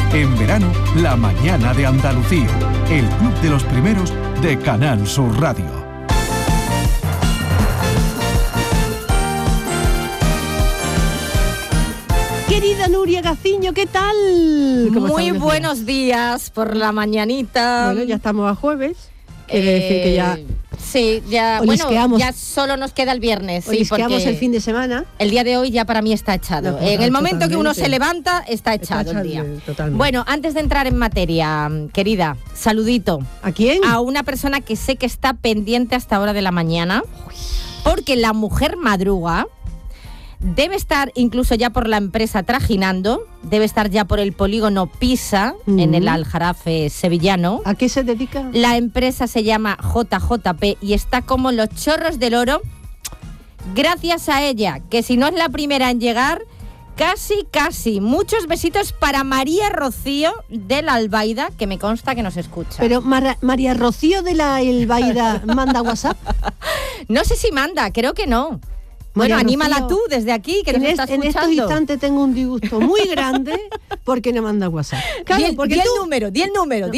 En verano, La Mañana de Andalucía. El club de los primeros de Canal Sur Radio. Querida Nuria Gaciño, ¿qué tal? Muy buenos días por la mañanita. Bueno, ya estamos a jueves. Quiere decir que ya... Sí, ya, bueno, ya solo nos queda el viernes. Sí, porque el fin de semana. El día de hoy ya para mí está echado. No, en el momento que uno se levanta, está echado el día. Totalmente. Bueno, antes de entrar en materia, querida, saludito. ¿A quién? A una persona que sé que está pendiente hasta hora de la mañana, porque la mujer madruga. Debe estar incluso ya por la empresa trajinando, debe estar ya por el polígono Pisa, en el Aljarafe sevillano. ¿A qué se dedica? La empresa se llama JJP y está como los chorros del oro. Gracias a ella, que si no es la primera en llegar, casi. Muchos besitos para María Rocío de la Albaida, que me consta que nos escucha. Pero María Rocío de la Albaida manda WhatsApp. No sé si manda, creo que no. Bueno, anímala tú desde aquí, que nos estás escuchando. En estos instantes tengo un disgusto muy grande porque no manda WhatsApp. Claro, di el número.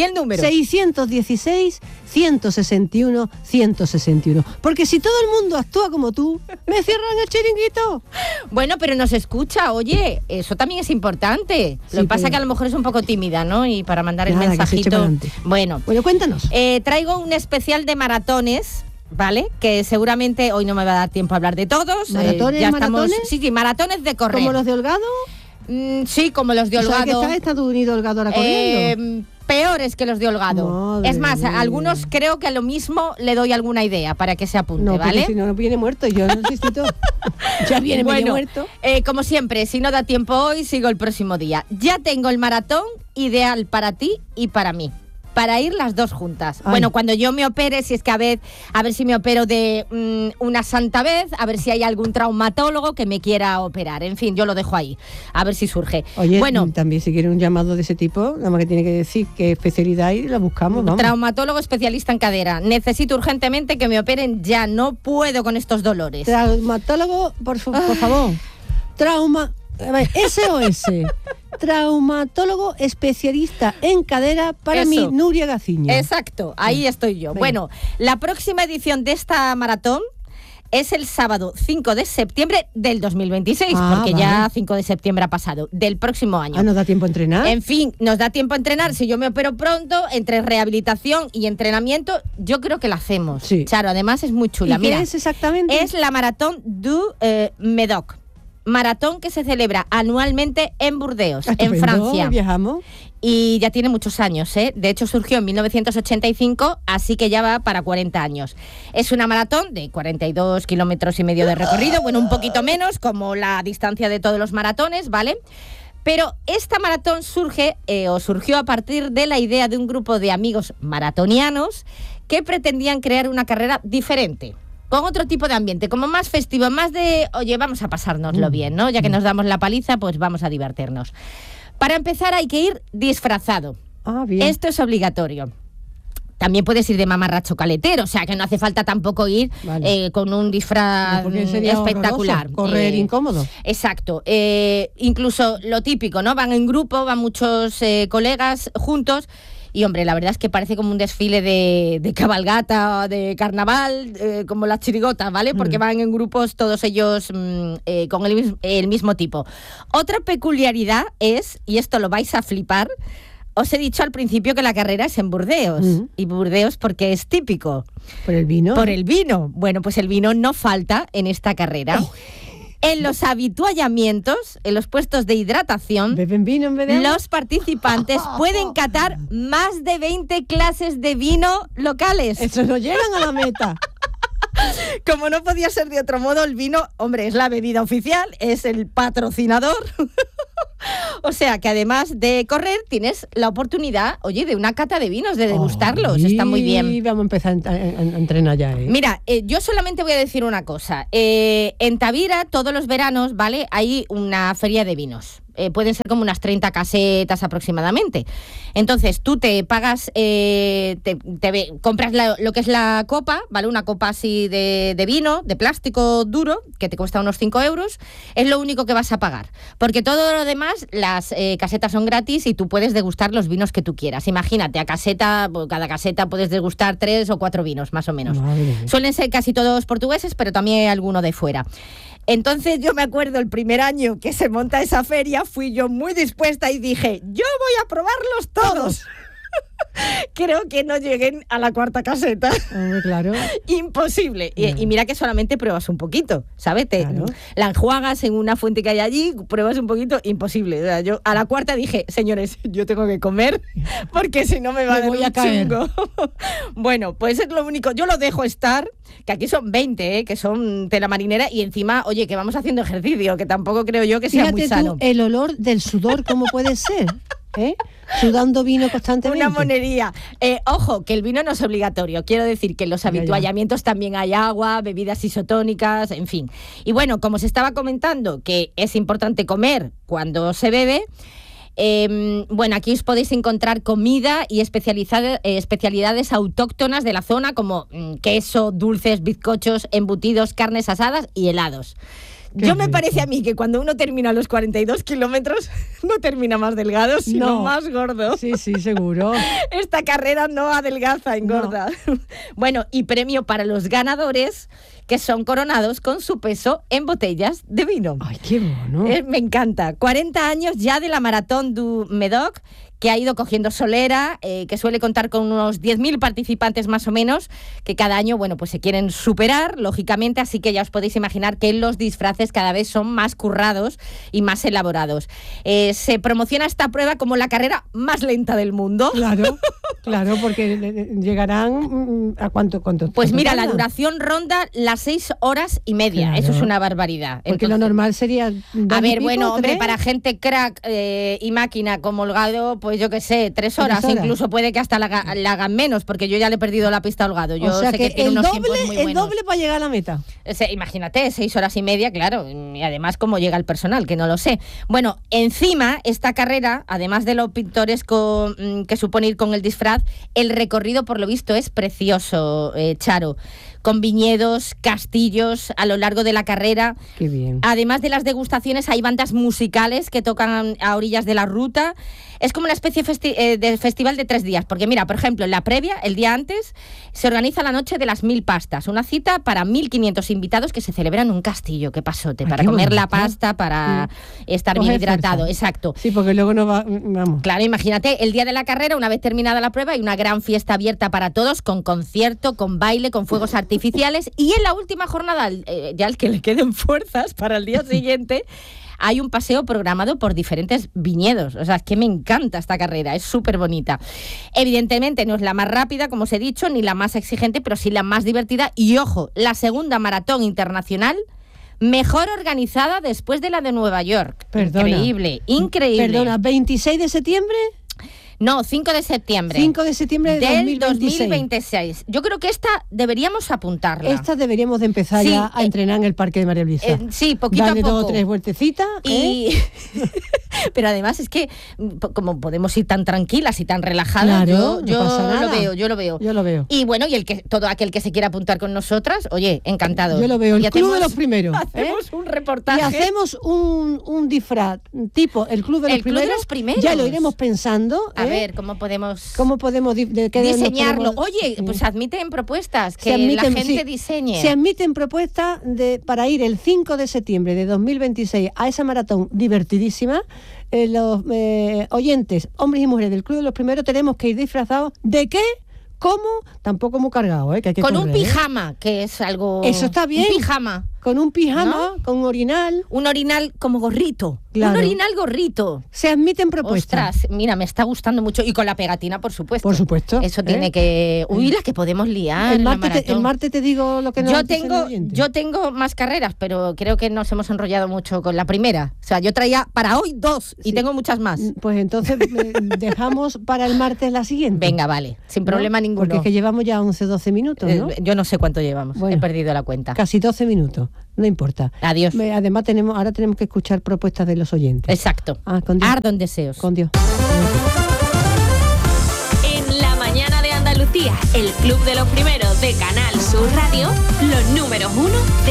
616 161 161. Porque si todo el mundo actúa como tú, me cierran el chiringuito. Bueno, pero nos escucha, oye, eso también es importante. Lo que pasa es que a lo mejor es un poco tímida, ¿no? Y para mandar el mensajito. Bueno, cuéntanos. Traigo un especial de maratones. ¿Vale? Que seguramente hoy no me va a dar tiempo a hablar de todos. ¿Maratones? Sí, maratones de correr. ¿Como los de Holgado? Sí, como los de Holgado. ¿Sabes que está Estados Unidos Holgado ahora corriendo? Peores que los de Holgado. Madre es más, mía. a algunos creo que a lo mismo le doy alguna idea para que se apunte, ¿vale? Si no viene muerto, yo no necesito. Ya viene medio muerto. Como siempre, si no da tiempo hoy, sigo el próximo día. Ya tengo el maratón ideal para ti y para mí. Para ir las dos juntas. Ay. Bueno, cuando yo me opere, si es que a ver si me opero de una santa vez, a ver si hay algún traumatólogo que me quiera operar. En fin, yo lo dejo ahí, a ver si surge. Oye, bueno, también si quiere un llamado de ese tipo, nada más que tiene que decir qué especialidad hay y la buscamos, vamos. Traumatólogo especialista en cadera. Necesito urgentemente que me operen ya, no puedo con estos dolores. Traumatólogo, por favor. SOS. Traumatólogo especialista en cadera para mí, Nuria Gaciño. Exacto, ahí estoy yo. Venga. Bueno, la próxima edición de esta maratón es el sábado 5 de septiembre del 2026, porque ya 5 de septiembre ha pasado, del próximo año. ¿Nos da tiempo a entrenar? En fin, nos da tiempo a entrenar. Si yo me opero pronto, entre rehabilitación y entrenamiento, yo creo que la hacemos. Sí. Claro, además es muy chula. ¿Y qué es exactamente? Es la Maratón du Médoc. Maratón que se celebra anualmente en Burdeos, en Francia. Viajamos. Y ya tiene muchos años, ¿eh? De hecho surgió en 1985, así que ya va para 40 años. Es una maratón de 42 kilómetros y medio de recorrido, bueno, un poquito menos, como la distancia de todos los maratones, ¿vale? Pero esta maratón surgió a partir de la idea de un grupo de amigos maratonianos que pretendían crear una carrera diferente, con otro tipo de ambiente, como más festivo, más de, oye, vamos a pasárnoslo bien, ¿no? Ya que nos damos la paliza, pues vamos a divertirnos. Para empezar hay que ir disfrazado. Bien. Esto es obligatorio. También puedes ir de mamarracho caletero, o sea que no hace falta tampoco ir con un disfraz espectacular. Correr incómodo. Exacto. Incluso lo típico, ¿no? Van en grupo, van muchos colegas juntos. Y hombre, la verdad es que parece como un desfile de cabalgata, de carnaval, como las chirigotas, ¿vale? Porque van en grupos todos ellos con el mismo tipo. Otra peculiaridad es, y esto lo vais a flipar, os he dicho al principio que la carrera es en Burdeos. Y Burdeos porque es típico. ¿Por el vino? Por el vino. Bueno, pues el vino no falta en esta carrera. En los habituallamientos, en los puestos de hidratación, ¿beben vino en vez de agua? Los participantes pueden catar más de 20 clases de vino locales. Eso no llegan a la meta. Como no podía ser de otro modo, el vino, hombre, es la bebida oficial, es el patrocinador. O sea que además de correr tienes la oportunidad, oye, de una cata de vinos, de degustarlos. Está muy bien. Vamos a empezar a entrenar ya. Mira, yo solamente voy a decir una cosa. En Tavira, todos los veranos, ¿vale? Hay una feria de vinos. pueden ser como unas 30 casetas aproximadamente. Entonces tú te pagas, compras lo que es la copa, ¿vale? Una copa así de vino, de plástico duro, que te cuesta unos 5 euros, es lo único que vas a pagar. Porque todo lo demás, las casetas son gratis y tú puedes degustar los vinos que tú quieras. Imagínate, cada caseta puedes degustar 3 o 4 vinos, más o menos. Suelen ser casi todos portugueses, pero también hay alguno de fuera. Entonces yo me acuerdo el primer año que se monta esa feria, fui yo muy dispuesta y dije, yo voy a probarlos todos. Creo que no lleguen a la 4ª caseta. Claro. Imposible. Y mira que solamente pruebas un poquito, ¿sabes? Claro. La enjuagas en una fuente que hay allí, pruebas un poquito, imposible. O sea, yo a la 4ª dije, señores, yo tengo que comer porque si no me va a dar un chungo. Bueno, pues es lo único. Yo lo dejo estar, que aquí son 20, que son tela marinera, y encima, oye, que vamos haciendo ejercicio, que tampoco creo yo que sea muy sano. Tú, el olor del sudor, ¿cómo puede ser? Sudando vino constantemente. Una monería. Ojo, que el vino no es obligatorio. Quiero decir que en los habituallamientos también hay agua, bebidas isotónicas, en fin. Y bueno, como se estaba comentando que es importante comer cuando se bebe, bueno, aquí os podéis encontrar comida y especialidades autóctonas de la zona, como queso, dulces, bizcochos, embutidos, carnes asadas y helados. Me parece a mí que cuando uno termina los 42 kilómetros no termina más delgado, sino más gordo. Sí, seguro. Esta carrera no adelgaza, engorda. No. Bueno, y premio para los ganadores, que son coronados con su peso en botellas de vino. ¡Ay, qué bueno! Me encanta. 40 años ya de la Maratón du Médoc, que ha ido cogiendo solera, que suele contar con unos 10.000 participantes más o menos, que cada año, bueno, pues se quieren superar, lógicamente, así que ya os podéis imaginar que los disfraces cada vez son más currados y más elaborados. Se promociona esta prueba como la carrera más lenta del mundo. Claro, porque llegarán ¿a cuánto? Pues mira, la duración ronda las 6 horas y media. Claro. Eso es una barbaridad. Porque entonces, lo normal sería... A ver, bueno, hombre, para gente crack y máquina como Holgado, pues yo qué sé, 3 horas. Incluso puede que hasta la hagan menos, porque yo ya le he perdido la pista a Holgado. Yo o sea sé que tiene unos tiempos muy buenos. El doble para llegar a la meta. Imagínate, 6 horas y media, claro. Y además, cómo llega el personal, que no lo sé. Bueno, encima, esta carrera, además de lo pintoresco que supone ir con el disfraz, el recorrido, por lo visto, es precioso, Charo. Con viñedos, castillos a lo largo de la carrera. Qué bien. Además de las degustaciones, hay bandas musicales que tocan a orillas de la ruta. Es como una especie de festival de 3 días, porque mira, por ejemplo, en la previa, el día antes, se organiza la noche de las 1000 pastas, una cita para 1500 invitados que se celebran en un castillo, qué pasote, para comer la pasta, para estar bien hidratado, exacto. Sí, porque luego no vamos. Claro, imagínate, el día de la carrera, una vez terminada la prueba, hay una gran fiesta abierta para todos, con concierto, con baile, con fuegos artificiales, y en la última jornada, ya al que le queden fuerzas para el día siguiente, hay un paseo programado por diferentes viñedos. O sea, es que me encanta esta carrera, es súper bonita. Evidentemente no es la más rápida, como os he dicho, ni la más exigente, pero sí la más divertida. Y ojo, la segunda maratón internacional mejor organizada después de la de Nueva York. Perdona. Increíble. Perdona, ¿26 de septiembre? No, 5 de septiembre. 5 de septiembre del 2026. Yo creo que esta deberíamos apuntarla. Esta deberíamos de empezar ya a entrenar en el Parque de María Luisa. Sí, poquito Dale a poco. 2 o 3 vueltecitas. Pero además es que como podemos ir tan tranquilas y tan relajadas, claro, yo lo veo. Y bueno, y todo aquel que se quiera apuntar con nosotras, oye, encantado. Yo lo veo, el Club de los Primeros. Hacemos un reportaje. Y hacemos un disfraz tipo el Club de los Primeros. Ya lo iremos pensando. A ver, ¿cómo podemos diseñarlo? Oye, pues admiten propuestas, que la gente diseñe. Se admiten propuestas para ir el 5 de septiembre de 2026 a esa maratón divertidísima. Los oyentes, hombres y mujeres del Club de los Primeros, tenemos que ir disfrazados ¿de qué? ¿Cómo? Tampoco muy cargado, que hay que con correr, un pijama, que es algo... Eso está bien. Un pijama. Con un pijama, ¿no? Con un orinal. Un orinal como gorrito. Claro. Un orinal gorrito. Se admiten propuestas. Ostras, mira, me está gustando mucho. Y con la pegatina, por supuesto. Por supuesto. Eso tiene que... Uy, las que podemos liar. El martes te digo lo que nos yo tengo más carreras, pero creo que nos hemos enrollado mucho con la primera. O sea, yo traía para hoy 2 y tengo muchas más. Pues entonces dejamos para el martes la siguiente. Venga, vale. Sin problema ninguno. Porque es que llevamos ya 11-12 minutos, ¿no? Yo no sé cuánto llevamos. Bueno, he perdido la cuenta. Casi 12 minutos. no importa. Adiós. Además ahora tenemos que escuchar propuestas de los oyentes. Exacto. Con Dios. Ardo en deseos. Con Dios. En la mañana de Andalucía, el Club de los Primeros de Canal Sur Radio, los números 1